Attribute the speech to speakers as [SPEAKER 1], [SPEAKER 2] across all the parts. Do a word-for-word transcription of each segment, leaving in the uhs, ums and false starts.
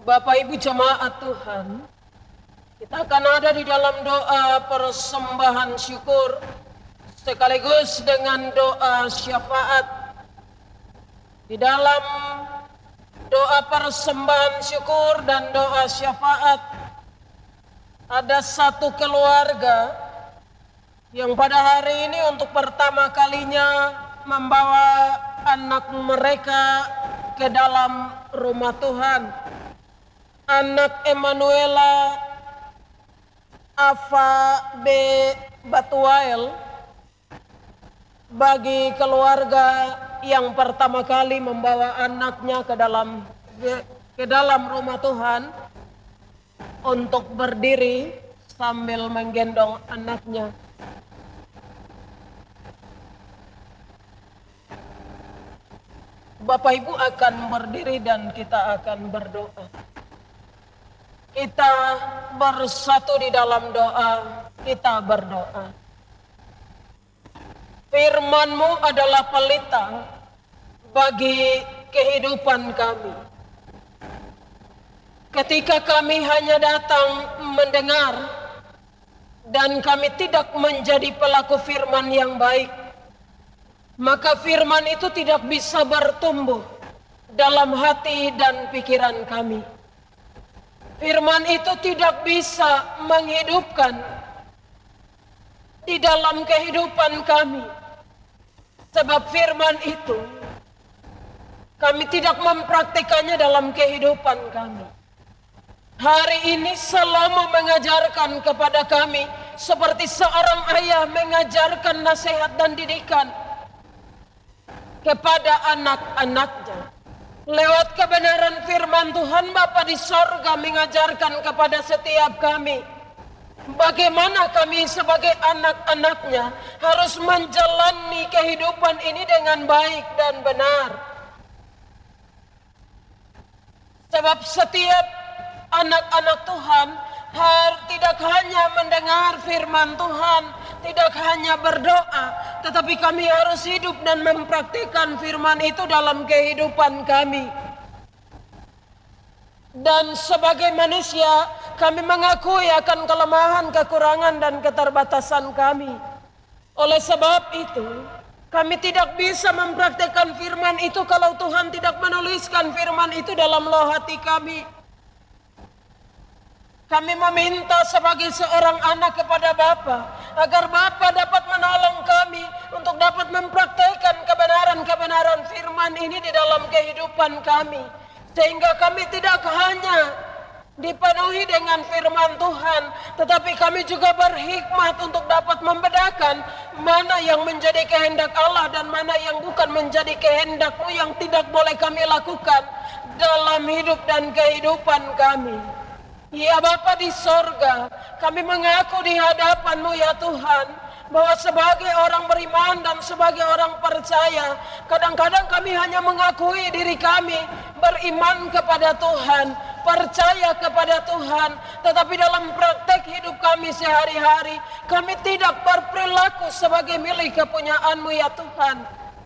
[SPEAKER 1] Bapak Ibu jemaat Tuhan, kita akan ada di dalam doa persembahan syukur sekaligus dengan doa syafaat. Di dalam doa persembahan syukur dan doa syafaat ada satu keluarga yang pada hari ini untuk pertama kalinya membawa anak mereka ke dalam rumah Tuhan. Anak Emanuela Ava B. Batuael bagi keluarga yang pertama kali membawa anaknya ke dalam ke dalam rumah Tuhan untuk berdiri sambil menggendong anaknya. Bapak Ibu akan berdiri dan kita akan berdoa. Kita bersatu di dalam doa, kita berdoa. Firman-Mu adalah pelita bagi kehidupan kami. Ketika kami hanya datang mendengar dan kami tidak menjadi pelaku firman yang baik, maka firman itu tidak bisa bertumbuh dalam hati dan pikiran kami. Firman itu tidak bisa menghidupkan di dalam kehidupan kami. Sebab firman itu kami tidak mempraktikannya dalam kehidupan kami. Hari ini selama mengajarkan kepada kami seperti seorang ayah mengajarkan nasihat dan didikan kepada anak-anaknya. Lewat kebenaran firman Tuhan, Bapa di sorga mengajarkan kepada setiap kami bagaimana kami sebagai anak-anaknya harus menjalani kehidupan ini dengan baik dan benar. Sebab setiap anak-anak Tuhan har, tidak hanya mendengar firman Tuhan, tidak hanya berdoa, tetapi kami harus hidup dan mempraktikkan firman itu dalam kehidupan kami. Dan sebagai manusia, kami mengakui akan kelemahan, kekurangan, dan keterbatasan kami. Oleh sebab itu, kami tidak bisa mempraktikkan firman itu kalau Tuhan tidak menuliskan firman itu dalam loh hati kami. Kami meminta sebagai seorang anak kepada Bapa, agar Bapa dapat menolong kami untuk dapat mempraktikkan kebenaran-kebenaran firman ini di dalam kehidupan kami. Sehingga kami tidak hanya dipenuhi dengan firman Tuhan, tetapi kami juga berhikmat untuk dapat membedakan mana yang menjadi kehendak Allah dan mana yang bukan menjadi kehendak-Mu yang tidak boleh kami lakukan dalam hidup dan kehidupan kami. Ya Bapa di sorga, kami mengaku di hadapan-Mu ya Tuhan, bahwa sebagai orang beriman dan sebagai orang percaya, kadang-kadang kami hanya mengakui diri kami beriman kepada Tuhan, percaya kepada Tuhan, tetapi dalam praktek hidup kami sehari-hari, kami tidak berperilaku sebagai milik kepunyaan-Mu ya Tuhan.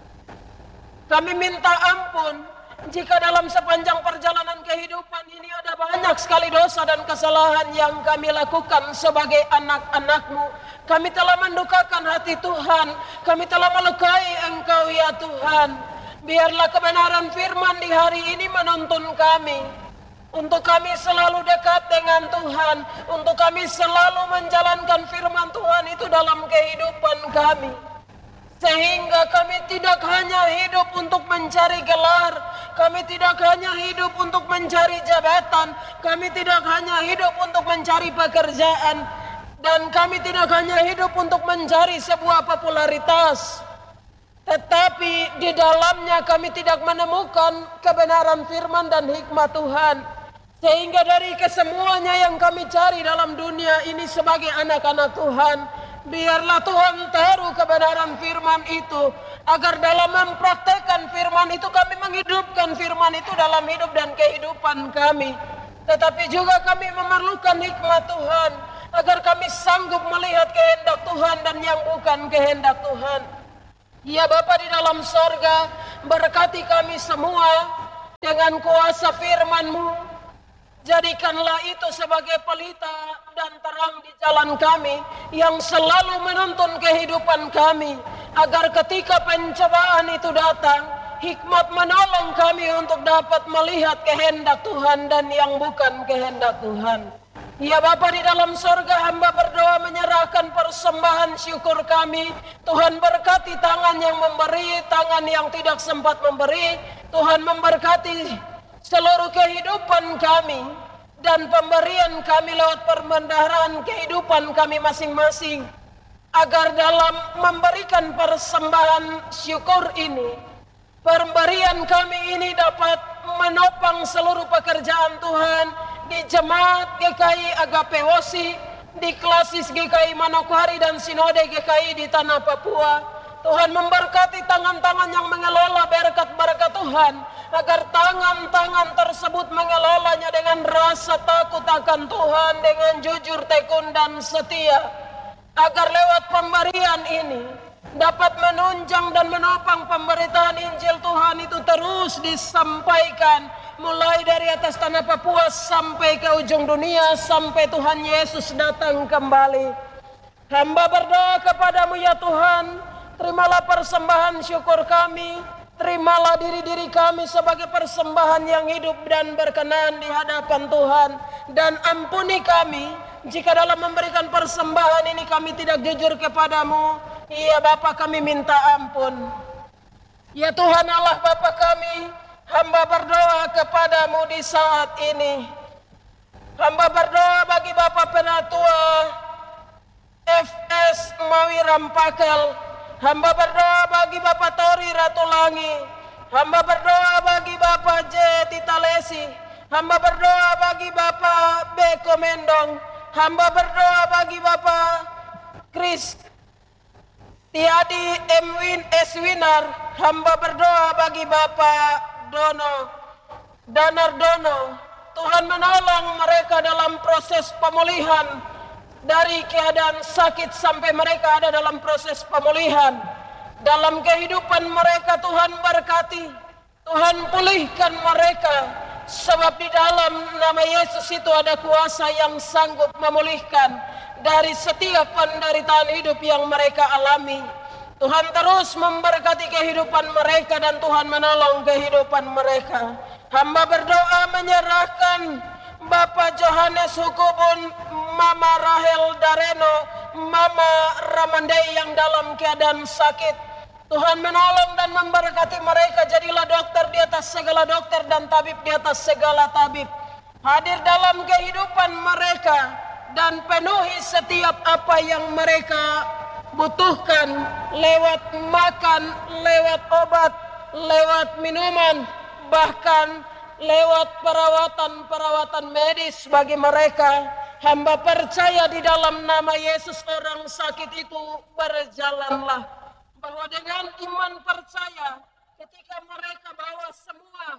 [SPEAKER 1] Kami minta ampun jika dalam sepanjang perjalanan kehidupan ini ada banyak sekali dosa dan kesalahan yang kami lakukan sebagai anak-anak-Mu. Kami telah mendukakan hati Tuhan, kami telah melukai Engkau ya Tuhan. Biarlah kebenaran firman di hari ini menuntun kami, untuk kami selalu dekat dengan Tuhan, untuk kami selalu menjalankan firman Tuhan itu dalam kehidupan kami. Sehingga kami tidak hanya hidup untuk mencari gelar, kami tidak hanya hidup untuk mencari jabatan, kami tidak hanya hidup untuk mencari pekerjaan, dan kami tidak hanya hidup untuk mencari sebuah popularitas. Tetapi di dalamnya kami tidak menemukan kebenaran firman dan hikmat Tuhan. Sehingga dari kesemuanya yang kami cari dalam dunia ini sebagai anak-anak Tuhan, biarlah Tuhan taruh kebenaran firman itu, agar dalam mempraktekkan firman itu kami menghidupkan firman itu dalam hidup dan kehidupan kami. Tetapi juga kami memerlukan hikmat Tuhan, agar kami sanggup melihat kehendak Tuhan dan yang bukan kehendak Tuhan. Ya Bapa di dalam sorga, berkati kami semua dengan kuasa firman-Mu. Jadikanlah itu sebagai pelita dan terang di jalan kami yang selalu menuntun kehidupan kami, agar ketika pencobaan itu datang, hikmat menolong kami untuk dapat melihat kehendak Tuhan dan yang bukan kehendak Tuhan. Ya Bapa di dalam sorga, hamba berdoa menyerahkan persembahan syukur kami. Tuhan berkati tangan yang memberi, tangan yang tidak sempat memberi. Tuhan memberkati seluruh kehidupan kami dan pemberian kami lewat perbendaharaan kehidupan kami masing-masing, agar dalam memberikan persembahan syukur ini, pemberian kami ini dapat menopang seluruh pekerjaan Tuhan di Jemaat G K I Agape Wosi, di Klasis G K I Manokwari dan Sinode G K I di Tanah Papua. Tuhan memberkati tangan-tangan yang mengelola berkat-berkat Tuhan, agar tangan-tangan tersebut mengelolanya dengan rasa takut akan Tuhan, dengan jujur, tekun, dan setia, agar lewat pemberian ini dapat menunjang dan menopang pemberitaan Injil Tuhan itu terus disampaikan, mulai dari atas tanah Papua sampai ke ujung dunia, sampai Tuhan Yesus datang kembali. Hamba berdoa kepadamu ya Tuhan, terimalah persembahan syukur kami, terimalah diri-diri kami sebagai persembahan yang hidup dan berkenan di hadapan Tuhan, dan ampuni kami jika dalam memberikan persembahan ini kami tidak jujur kepadamu. Ya Bapa, kami minta ampun. Ya Tuhan Allah Bapa kami, hamba berdoa kepadamu di saat ini. Hamba berdoa bagi Bapak Penatua F S Mawi Rampakel. Hamba berdoa bagi Bapak Tori Ratulangi. Hamba berdoa bagi Bapak J Titalesi. Hamba berdoa bagi Bapak B Komendong. Hamba berdoa bagi Bapak Kris Tiadi Emwin Eswinar. Hamba berdoa bagi Bapak Dono Danar Dono. Tuhan menolong mereka dalam proses pemulihan dari keadaan sakit sampai mereka ada dalam proses pemulihan. Dalam kehidupan mereka Tuhan berkati, Tuhan pulihkan mereka, sebab di dalam nama Yesus itu ada kuasa yang sanggup memulihkan dari setiap penderitaan hidup yang mereka alami. Tuhan terus memberkati kehidupan mereka dan Tuhan menolong kehidupan mereka. Hamba berdoa menyerahkan Bapak Johannes Hukubun, Mama Rahel Dareno, Mama Ramandai yang dalam keadaan sakit. Tuhan menolong dan memberkati mereka, jadilah dokter di atas segala dokter dan tabib di atas segala tabib. Hadir dalam kehidupan mereka dan penuhi setiap apa yang mereka butuhkan lewat makan, lewat obat, lewat minuman, bahkan lewat perawatan-perawatan medis bagi mereka. Hamba percaya di dalam nama Yesus orang sakit itu berjalanlah. Bahwa dengan iman percaya ketika mereka bawa semua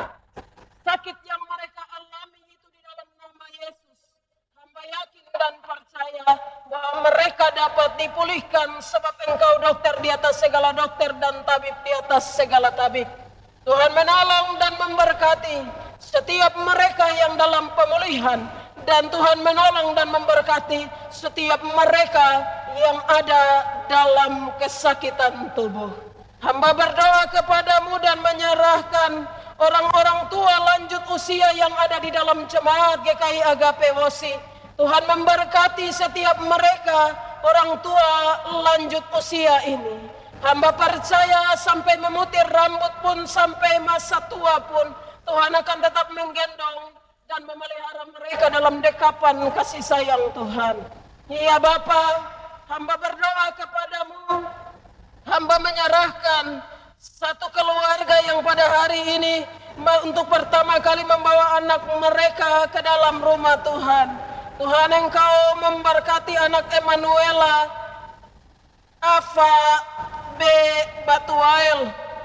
[SPEAKER 1] sakit yang mereka alami itu di dalam nama Yesus, hamba yakin dan percaya bahwa mereka dapat dipulihkan, sebab Engkau dokter di atas segala dokter dan tabib di atas segala tabib. Tuhan menolong dan memberkati setiap mereka yang dalam pemulihan, dan Tuhan menolong dan memberkati setiap mereka yang ada dalam kesakitan tubuh. Hamba berdoa kepadamu dan menyerahkan orang-orang tua lanjut usia yang ada di dalam jemaat G K I Agape Wosi. Tuhan memberkati setiap mereka, orang tua lanjut usia ini. Hamba percaya sampai memutir rambut pun, sampai masa tua pun, Tuhan akan tetap menggendong dan memelihara mereka dalam dekapan kasih sayang Tuhan. Ya Bapa, hamba berdoa kepadamu, hamba menyerahkan satu keluarga yang pada hari ini untuk pertama kali membawa anak mereka ke dalam rumah Tuhan. Tuhan, Engkau memberkati anak Emanuela, Ava B. Batuail,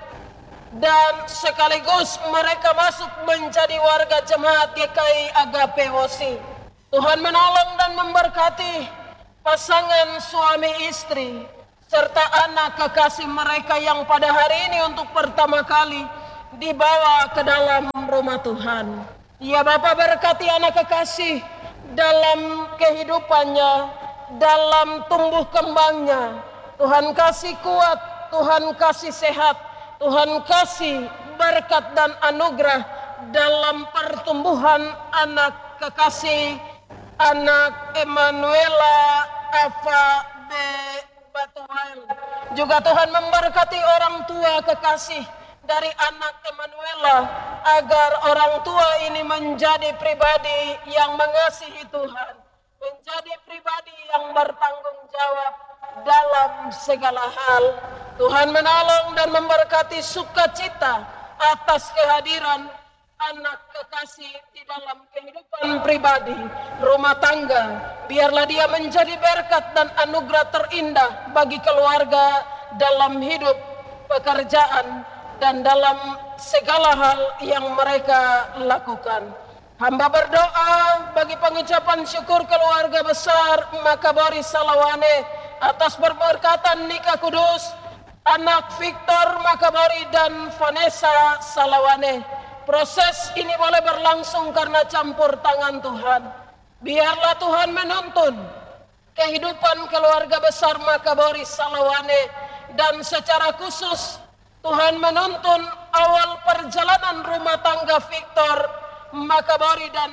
[SPEAKER 1] dan sekaligus mereka masuk menjadi warga jemaat G K I Agape Wosi. Tuhan menolong dan memberkati pasangan suami istri serta anak kekasih mereka yang pada hari ini untuk pertama kali dibawa ke dalam rumah Tuhan. Ya Bapa, berkati anak kekasih dalam kehidupannya, dalam tumbuh kembangnya. Tuhan kasih kuat, Tuhan kasih sehat, Tuhan kasih berkat dan anugerah dalam pertumbuhan anak kekasih, anak Emanuela Ava B. Batuhail. Juga Tuhan memberkati orang tua kekasih dari anak Emanuela, agar orang tua ini menjadi pribadi yang mengasihi Tuhan, menjadi pribadi yang bertanggung jawab dalam segala hal. Tuhan menolong dan memberkati sukacita atas kehadiran anak kekasih di dalam kehidupan pribadi, rumah tangga. Biarlah dia menjadi berkat dan anugerah terindah bagi keluarga dalam hidup, pekerjaan, dan dalam segala hal yang mereka lakukan. Hamba berdoa bagi pengucapan syukur keluarga besar Makabori Salawane atas berberkatan nikah kudus anak Victor Makabori dan Vanessa Salawane. Proses ini boleh berlangsung karena campur tangan Tuhan. Biarlah Tuhan menuntun kehidupan keluarga besar Makabori Salawane, dan secara khusus Tuhan menuntun awal perjalanan rumah tangga Victor Makabori dan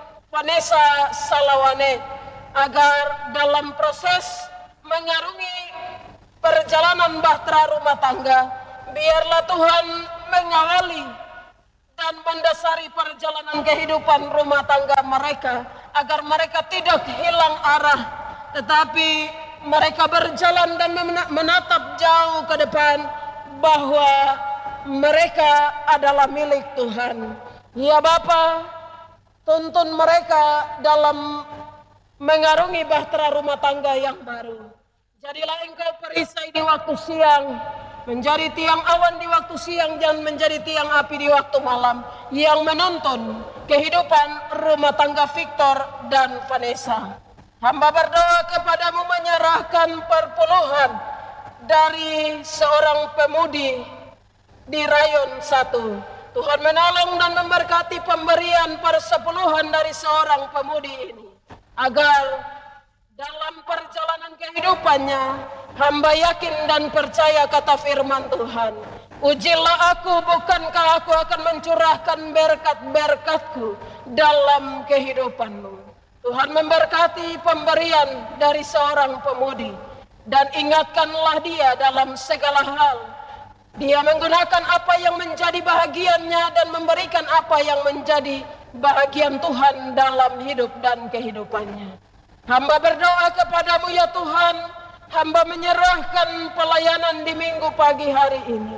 [SPEAKER 1] Vanessa Salawane, agar dalam proses mengarungi perjalanan bahtera rumah tangga, biarlah Tuhan mengawali dan mendasari perjalanan kehidupan rumah tangga mereka, agar mereka tidak hilang arah, tetapi mereka berjalan dan menatap jauh ke depan, bahwa mereka adalah milik Tuhan. Ya Bapa, tuntun mereka dalam mengarungi bahtera rumah tangga yang baru. Jadilah Engkau perisai di waktu siang, menjadi tiang awan di waktu siang, dan menjadi tiang api di waktu malam, yang menuntun kehidupan rumah tangga Victor dan Vanessa. Hamba berdoa kepadamu menyerahkan perpuluhan dari seorang pemudi di rayon satu. Tuhan menolong dan memberkati pemberian persepuluhan dari seorang pemudi ini, agar dalam perjalanan kehidupannya hamba yakin dan percaya kata firman Tuhan, ujilah aku, bukankah aku akan mencurahkan berkat-berkatku dalam kehidupanmu. Tuhan memberkati pemberian dari seorang pemudi, dan ingatkanlah dia dalam segala hal. Dia menggunakan apa yang menjadi bahagiannya dan memberikan apa yang menjadi bahagian Tuhan dalam hidup dan kehidupannya. Hamba berdoa kepadamu ya Tuhan, hamba menyerahkan pelayanan di minggu pagi hari ini.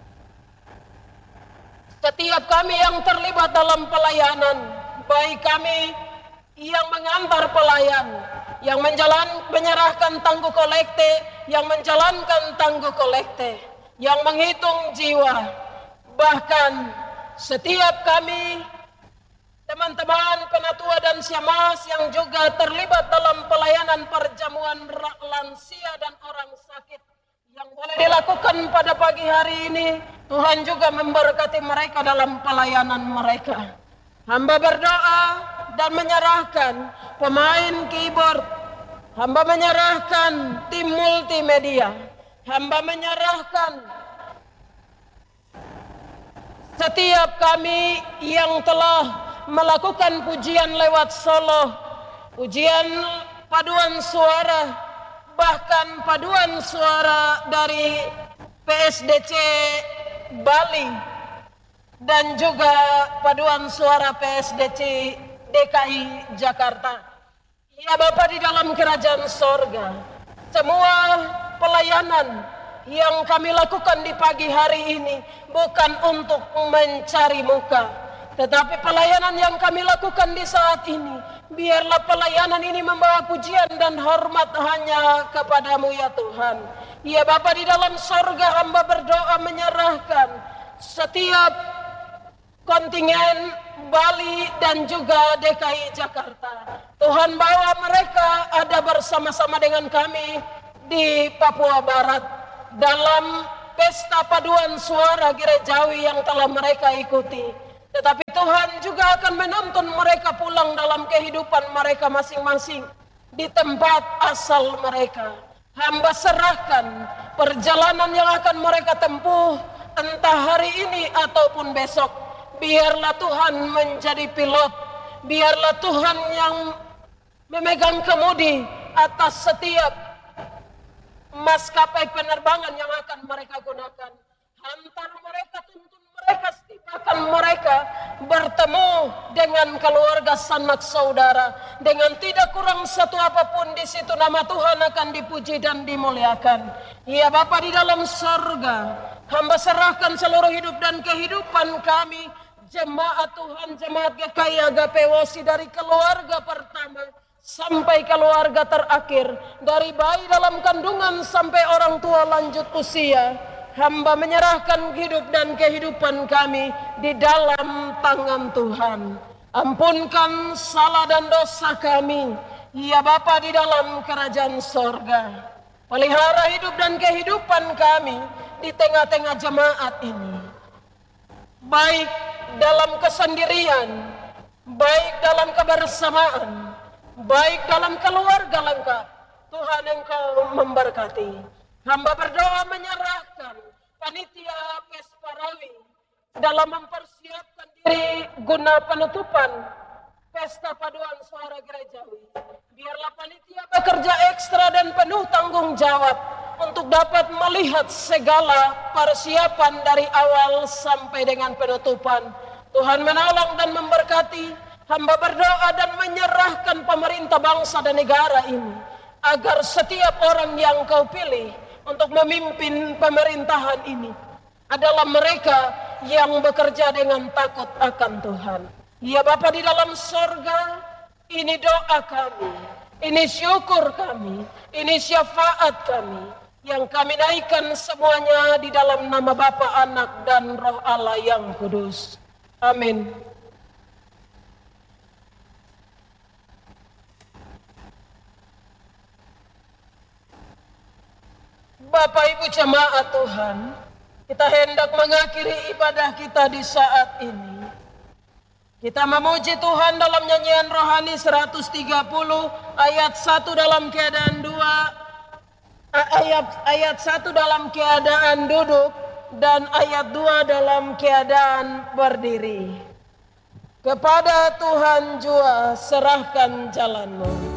[SPEAKER 1] Setiap kami yang terlibat dalam pelayanan, baik kami yang mengantar pelayan, yang menjalan, menyerahkan tangguh kolekte, yang menjalankan tangguh kolekte, yang menghitung jiwa, bahkan setiap kami teman-teman penatua dan siamas yang juga terlibat dalam pelayanan perjamuan lansia dan orang sakit yang boleh dilakukan pada pagi hari ini. Tuhan juga memberkati mereka dalam pelayanan mereka. Hamba berdoa dan menyerahkan pemain keyboard, hamba menyerahkan tim multimedia, hamba menyerahkan setiap kami yang telah melakukan pujian lewat solo, pujian paduan suara, bahkan paduan suara dari P S D C Bali, dan juga paduan suara P S D C D K I Jakarta. Ya Bapa di dalam kerajaan sorga, semua pelayanan yang kami lakukan di pagi hari ini bukan untuk mencari muka, tetapi pelayanan yang kami lakukan di saat ini, biarlah pelayanan ini membawa pujian dan hormat hanya kepadamu ya Tuhan. Ya Bapa di dalam sorga, hamba berdoa menyerahkan setiap kontingen Bali dan juga D K I Jakarta. Tuhan bawa mereka ada bersama-sama dengan kami di Papua Barat dalam pesta paduan suara gerejawi yang telah mereka ikuti. Tetapi Tuhan juga akan menuntun mereka pulang dalam kehidupan mereka masing-masing di tempat asal mereka. Hamba serahkan perjalanan yang akan mereka tempuh entah hari ini ataupun besok. Biarlah Tuhan menjadi pilot, biarlah Tuhan yang memegang kemudi atas setiap maskapai penerbangan yang akan mereka gunakan. Hantar mereka, tuntun mereka, setipakan mereka bertemu dengan keluarga sanak saudara. Dengan tidak kurang satu apapun di situ nama Tuhan akan dipuji dan dimuliakan. Ya Bapa di dalam surga, hamba serahkan seluruh hidup dan kehidupan kami, jemaat Tuhan, jemaat G K I A G P W O S I dari keluarga pertama sampai keluarga terakhir, dari bayi dalam kandungan sampai orang tua lanjut usia. Hamba menyerahkan hidup dan kehidupan kami di dalam tangan Tuhan. Ampunkan salah dan dosa kami, ya Bapa di dalam kerajaan sorga. Pelihara hidup dan kehidupan kami di tengah-tengah jemaat ini, baik dalam kesendirian, baik dalam kebersamaan, baik dalam keluarga lengkap. Tuhan Engkau memberkati. Hamba berdoa menyerahkan panitia Pesparawi dalam mempersiapkan diri guna penutupan Pesta Paduan Suara Gerejawi. Biarlah panitia bekerja ekstra dan penuh tanggung jawab untuk dapat melihat segala persiapan dari awal sampai dengan penutupan. Tuhan menolong dan memberkati. Hamba berdoa dan menyerahkan pemerintah bangsa dan negara ini, agar setiap orang yang Kau pilih untuk memimpin pemerintahan ini adalah mereka yang bekerja dengan takut akan Tuhan. Ya Bapa di dalam sorga, ini doa kami, ini syukur kami, ini syafaat kami, yang kami naikkan semuanya di dalam nama Bapa, Anak, dan Roh Allah yang kudus. Amin. Bapak Ibu jemaat Tuhan, kita hendak mengakhiri ibadah kita di saat ini. Kita memuji Tuhan dalam nyanyian rohani seratus tiga puluh ayat satu dalam keadaan dua, ayat ayat satu dalam keadaan duduk dan ayat dua dalam keadaan berdiri. Kepada Tuhan jua serahkan jalanmu.